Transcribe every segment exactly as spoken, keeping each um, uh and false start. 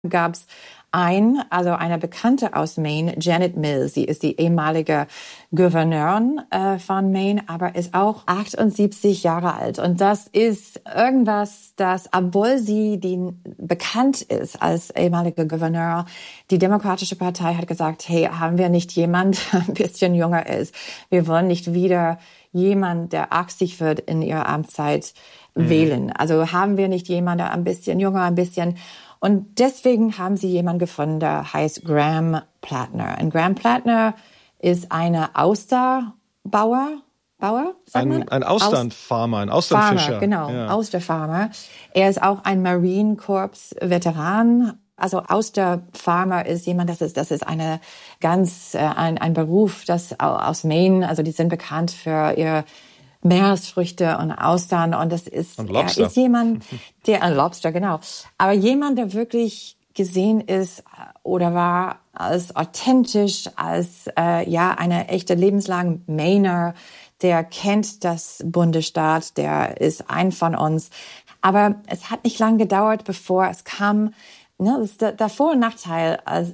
gab es ein, also eine Bekannte aus Maine, Janet Mills. Sie ist die ehemalige Gouverneurin äh, von Maine, aber ist auch achtundsiebzig Jahre alt. Und das ist irgendwas, das, obwohl sie die, bekannt ist als ehemalige Gouverneur, die Demokratische Partei hat gesagt, hey, haben wir nicht jemand, der ein bisschen jünger ist? Wir wollen nicht wieder jemand, der achtzig wird in ihrer Amtszeit mhm. wählen. Also haben wir nicht jemand, der ein bisschen jünger, ein bisschen... Und deswegen haben sie jemanden gefunden, der heißt Graham Plattner. Und Graham Plattner ist eine Austerbauer, Bauer, sagt man? Ein, ein Austernfarmer, ein Austernfischer. Farmer, genau, ja. Austerfarmer. Er ist auch ein Marine Corps Veteran. Also Austerfarmer ist jemand, das ist, das ist eine ganz, äh, ein, ein Beruf, das aus Maine, also die sind bekannt für ihre Meeresfrüchte und Austern und das ist, und er ist jemand, der, ein Lobster, genau, aber jemand, der wirklich gesehen ist oder war als authentisch, als äh, ja eine echte lebenslange Mainer, der kennt das Bundesstaat, der ist ein von uns. Aber es hat nicht lange gedauert, bevor es kam, ne, das ist der, der Vor- und Nachteil, als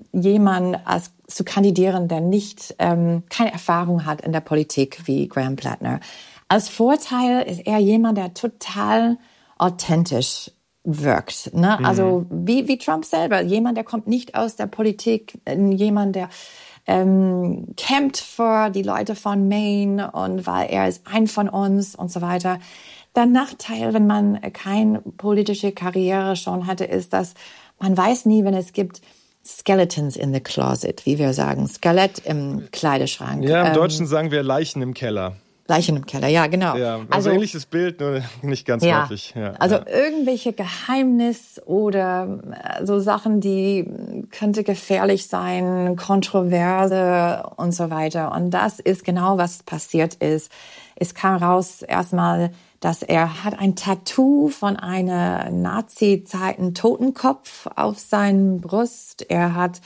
jemand als zu kandidieren, der nicht ähm, keine Erfahrung hat in der Politik wie Graham Plattner. Als Vorteil ist er jemand, der total authentisch wirkt. Ne? Mhm. Also wie, wie Trump selber. Jemand, der kommt nicht aus der Politik. Jemand, der ähm, kämpft für die Leute von Maine und weil er ist ein von uns und so weiter. Der Nachteil, wenn man keine politische Karriere schon hatte, ist, dass man weiß nie, wenn es gibt Skeletons in the closet, wie wir sagen. Skelett im Kleiderschrank. Ja, im ähm, Deutschen sagen wir Leichen im Keller. Leichen im Keller, ja, genau. Ja, also, also ähnliches Bild, nur nicht ganz ja, wörtlich. Ja, also ja. irgendwelche Geheimnis oder so Sachen, die könnte gefährlich sein, Kontroverse und so weiter. Und das ist genau, was passiert ist. Es kam raus erstmal, dass er hat ein Tattoo von einer Nazi-Zeiten Totenkopf auf seinem Brust. Er hat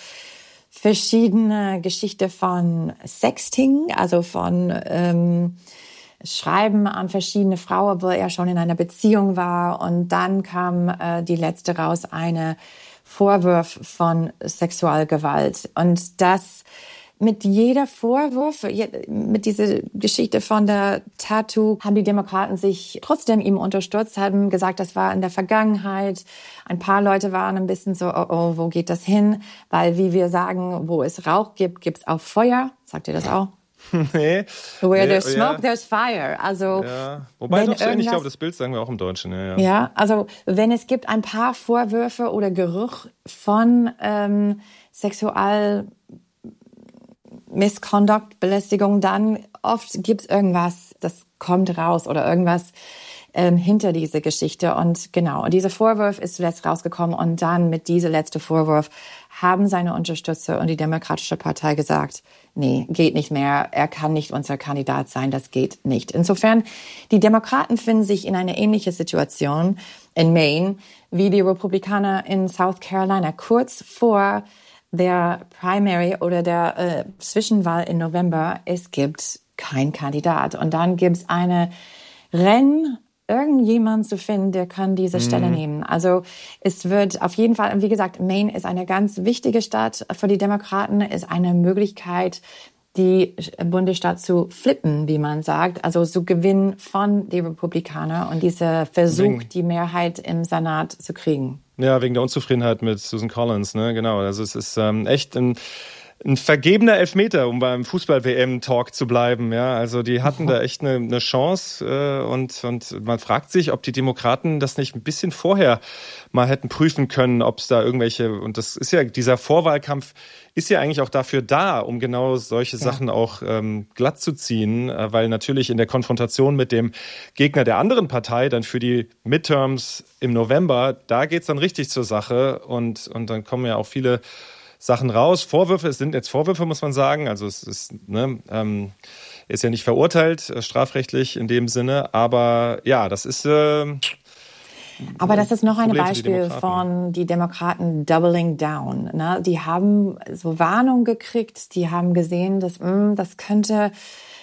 verschiedene Geschichten von Sexting, also von ähm, Schreiben an verschiedene Frauen, wo er schon in einer Beziehung war. Und dann kam äh, die letzte raus, eine Vorwurf von Sexualgewalt. Und das mit jeder Vorwurf, mit dieser Geschichte von der Tattoo, haben die Demokraten sich trotzdem ihm unterstützt, haben gesagt, das war in der Vergangenheit. Ein paar Leute waren ein bisschen so, oh, oh, wo geht das hin? Weil, wie wir sagen, wo es Rauch gibt, gibt's auch Feuer. Sagt ihr das auch? Nee. Where nee, there's smoke, ja. there's fire. Also, ja. Wobei doch so ähnlich, ich glaube, das Bild sagen wir auch im Deutschen. Ja, ja. ja, also wenn es gibt ein paar Vorwürfe oder Geruch von ähm, Sexual Misconduct, Belästigung, dann oft gibt's irgendwas, das kommt raus oder irgendwas ähm, hinter diese Geschichte. Und genau, und dieser Vorwurf ist zuletzt rausgekommen und dann mit diesem letzten Vorwurf haben seine Unterstützer und die Demokratische Partei gesagt, nee, geht nicht mehr, er kann nicht unser Kandidat sein, das geht nicht. Insofern, die Demokraten finden sich in einer ähnlichen Situation in Maine wie die Republikaner in South Carolina, kurz vor der Primary oder der äh, Zwischenwahl im November. Es gibt keinen Kandidat. Und dann gibt es eine Rennen, irgendjemand zu finden, der kann diese Stelle mhm. nehmen. Also es wird auf jeden Fall, wie gesagt, Maine ist eine ganz wichtige Stadt für die Demokraten, ist eine Möglichkeit, die Bundesstaat zu flippen, wie man sagt, also zu gewinnen von den Republikanern und dieser Versuch, wegen, die Mehrheit im Senat zu kriegen. Ja, wegen der Unzufriedenheit mit Susan Collins, ne, genau. Also es ist ähm, echt ein, ein vergebener Elfmeter, um beim Fußball-W M-Talk zu bleiben, ja. Also die hatten da echt eine, eine Chance äh, und und man fragt sich, ob die Demokraten das nicht ein bisschen vorher mal hätten prüfen können, ob es da irgendwelche, und das ist ja, dieser Vorwahlkampf ist ja eigentlich auch dafür da, um genau solche ja. Sachen auch ähm, glatt zu ziehen, äh, weil natürlich in der Konfrontation mit dem Gegner der anderen Partei dann für die Midterms im November, da geht's dann richtig zur Sache und und dann kommen ja auch viele Sachen raus. Vorwürfe, es sind jetzt Vorwürfe, muss man sagen, also es ist, ne, ähm, ist ja nicht verurteilt, äh, strafrechtlich in dem Sinne, aber ja, das ist äh, Aber das ist noch ein Beispiel die von die Demokraten doubling down. Ne? Die haben so Warnung gekriegt, die haben gesehen, dass mh, das könnte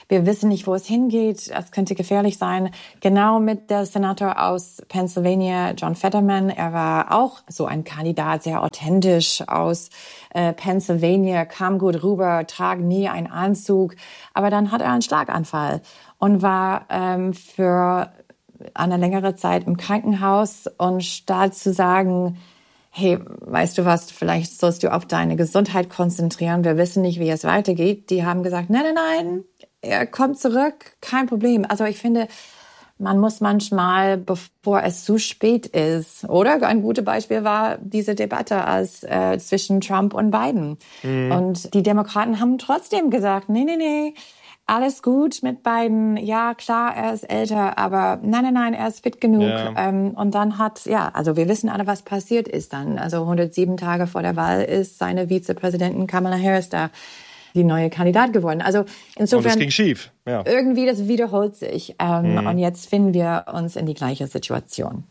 wir wissen nicht, wo es hingeht, es könnte gefährlich sein. Genau mit der Senator aus Pennsylvania, John Fetterman, er war auch so ein Kandidat, sehr authentisch aus äh, Pennsylvania, kam gut rüber, trag nie einen Anzug, aber dann hat er einen Schlaganfall und war ähm, für eine längere Zeit im Krankenhaus, und statt zu sagen, hey, weißt du was, vielleicht sollst du auf deine Gesundheit konzentrieren, wir wissen nicht, wie es weitergeht. Die haben gesagt, nein, nein, nein, er kommt zurück, kein Problem. Also ich finde, man muss manchmal, bevor es zu spät ist, oder? Ein gutes Beispiel war diese Debatte als, äh, zwischen Trump und Biden. Mhm. Und die Demokraten haben trotzdem gesagt, nee, nee, nee, alles gut mit Biden. Ja, klar, er ist älter, aber nein, nein, nein, er ist fit genug. Ja. Ähm, und dann hat, ja, also wir wissen alle, was passiert ist dann. Also hundertsieben Tage vor der Wahl ist seine Vizepräsidentin Kamala Harris da die neue Kandidat geworden. Also insofern. Und es ging schief. Ja. Irgendwie, das wiederholt sich. Ähm, mhm. Und jetzt finden wir uns in die gleiche Situation.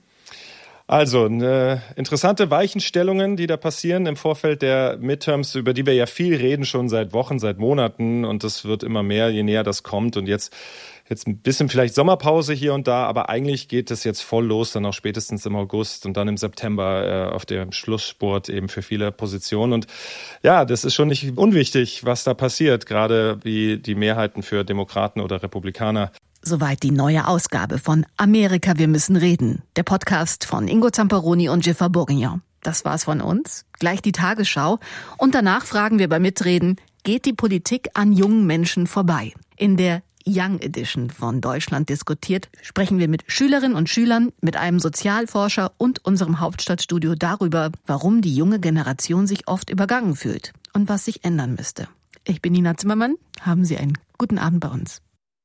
Also, eine interessante Weichenstellungen, die da passieren im Vorfeld der Midterms, über die wir ja viel reden, schon seit Wochen, seit Monaten. Und das wird immer mehr, je näher das kommt. Und jetzt, jetzt ein bisschen vielleicht Sommerpause hier und da, aber eigentlich geht es jetzt voll los, dann auch spätestens im August und dann im September äh, auf dem Schlussspurt eben für viele Positionen. Und ja, das ist schon nicht unwichtig, was da passiert, gerade wie die Mehrheiten für Demokraten oder Republikaner. Soweit die neue Ausgabe von Amerika, wir müssen reden. Der Podcast von Ingo Zamperoni und Jennifer Bourguignon. Das war's von uns. Gleich die Tagesschau. Und danach fragen wir beim Mitreden, geht die Politik an jungen Menschen vorbei? In der Young Edition von Deutschland diskutiert sprechen wir mit Schülerinnen und Schülern, mit einem Sozialforscher und unserem Hauptstadtstudio darüber, warum die junge Generation sich oft übergangen fühlt und was sich ändern müsste. Ich bin Nina Zimmermann. Haben Sie einen guten Abend bei uns.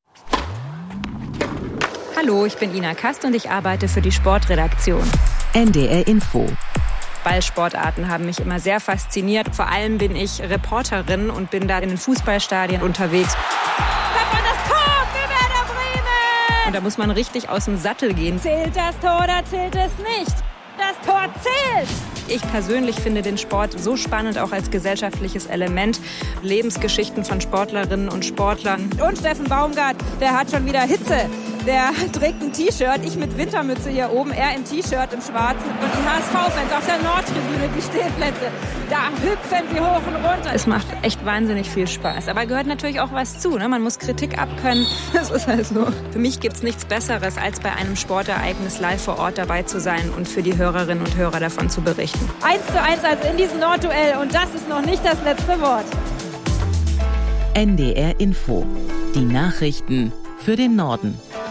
Hallo, ich bin Ina Kast und ich arbeite für die Sportredaktion. N D R Info. Ballsportarten haben mich immer sehr fasziniert. Vor allem bin ich Reporterin und bin da in den Fußballstadien unterwegs. Da war das Tor für Werder Bremen! Und da muss man richtig aus dem Sattel gehen. Zählt das Tor oder zählt es nicht? Das Tor zählt! Ich persönlich finde den Sport so spannend, auch als gesellschaftliches Element. Lebensgeschichten von Sportlerinnen und Sportlern. Und Steffen Baumgart, der hat schon wieder Hitze. Der trägt ein T-Shirt, ich mit Wintermütze hier oben, er im T-Shirt, im Schwarzen. Und die H S V-Fans auf der Nordtribüne, die Stehplätze, da hüpfen sie hoch und runter. Es macht echt wahnsinnig viel Spaß. Aber gehört natürlich auch was zu, ne? Man muss Kritik abkönnen. Das ist halt so. Für mich gibt's nichts Besseres, als bei einem Sportereignis live vor Ort dabei zu sein und für die Hörerinnen und Hörer davon zu berichten. Eins zu eins also in diesem Nordduell, und das ist noch nicht das letzte Wort. N D R Info. Die Nachrichten für den Norden.